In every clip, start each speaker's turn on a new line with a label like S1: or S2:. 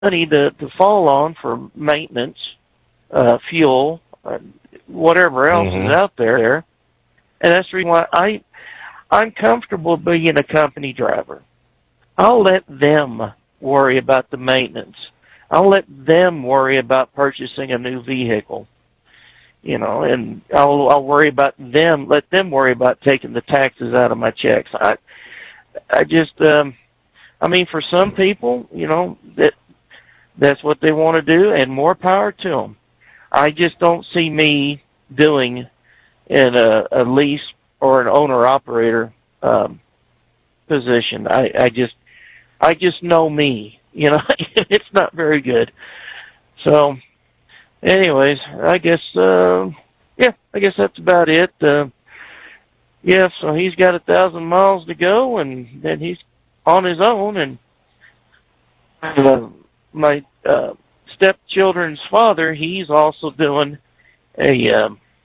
S1: money to fall on for maintenance, fuel, whatever else is out there. And that's the reason why I'm comfortable being a company driver. I'll let them worry about the maintenance. I'll let them worry about purchasing a new vehicle. And I'll worry about them, let them worry about taking the taxes out of my checks. I just, for some people, that's what they want to do, and more power to them. I just don't see me doing in a lease or an owner-operator position. I just know me. It's not very good. So, anyways, I guess that's about it. So he's got 1,000 miles to go, and then he's on his own. And my stepchildren's father, he's also doing a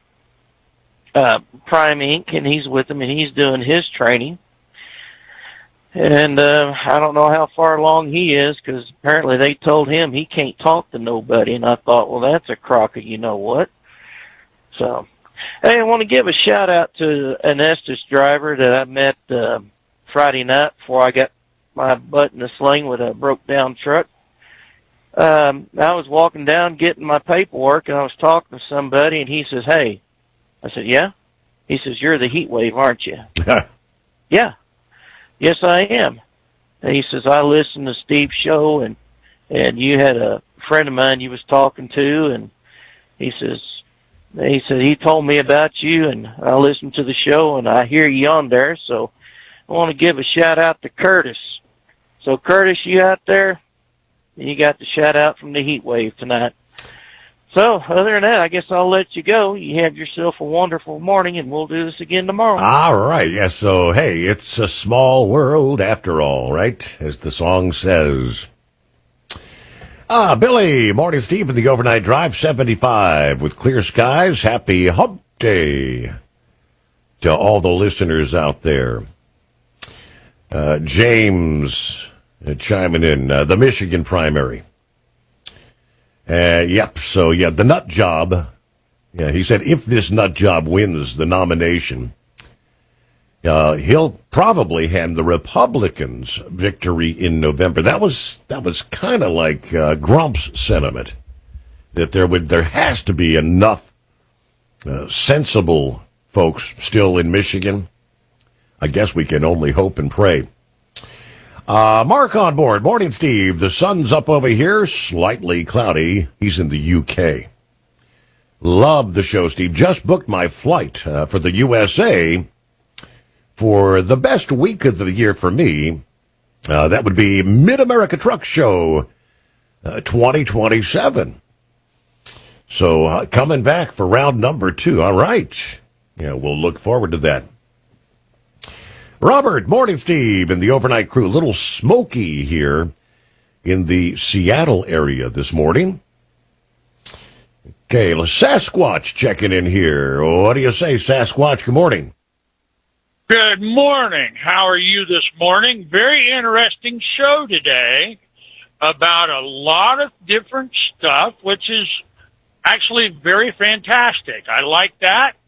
S1: Prime Inc., and he's with them, and he's doing his training. And I don't know how far along he is, because apparently they told him he can't talk to nobody. And I thought, well, that's a crock of you-know-what. So, hey, I want to give a shout-out to an Estes driver that I met Friday night before I got my butt in a sling with a broke-down truck. I was walking down getting my paperwork, and I was talking to somebody, and he says, hey. I said, yeah? He says, you're the heat wave, aren't you? Yeah. Yes, I am. And he says, I listened to Steve's show, and you had a friend of mine you was talking to, and he said, he told me about you, and I listened to the show, and I hear you on there, so I want to give a shout-out to Curtis. So, Curtis, you out there? You got the shout-out from the heat wave tonight. So, other than that, I guess I'll let you go. You have yourself a wonderful morning, and we'll do this again tomorrow.
S2: All right. Yeah, so, hey, it's a small world after all, right? As the song says. Billy, morning, Steve, in the overnight drive, 75 with clear skies. Happy hump day to all the listeners out there. James chiming in, the Michigan primary. Yep, so, yeah, the nut job. Yeah, he said if this nut job wins the nomination, he'll probably hand the Republicans victory in November. That was kind of like Grump's sentiment, that there has to be enough sensible folks still in Michigan. I guess we can only hope and pray. Mark on board. Morning, Steve. The sun's up over here, slightly cloudy. He's in the UK. Love the show, Steve. Just booked my flight for the USA for the best week of the year for me. That would be Mid-America Truck Show 2027. So coming back for round number 2. All right. Yeah, we'll look forward to that. Robert, morning, Steve, and the overnight crew. A little smoky here in the Seattle area this morning. Okay, Sasquatch checking in here. What do you say, Sasquatch? Good morning.
S3: Good morning. How are you this morning? Very interesting show today about a lot of different stuff, which is actually very fantastic. I like that.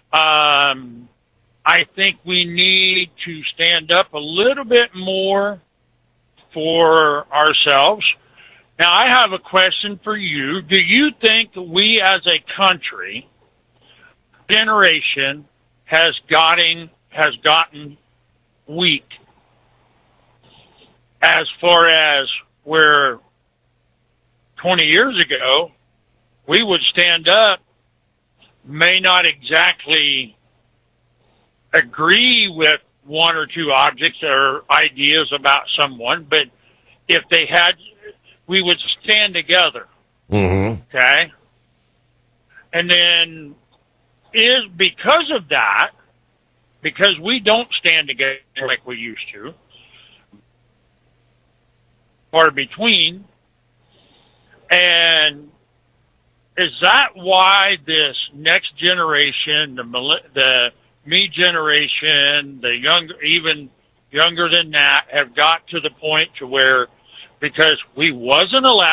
S3: I think we need to stand up a little bit more for ourselves. Now, I have a question for you. Do you think that we as a country, generation, has gotten weak as far as where 20 years ago we would stand up, may not exactly agree with one or two objects or ideas about someone, but if they had, we would stand together.
S2: Mm-hmm.
S3: Okay? And then because of that, because we don't stand together like we used to, or between, and is that why this next generation, the me generation, the younger, even younger than that, have got to the point to where because we wasn't allowed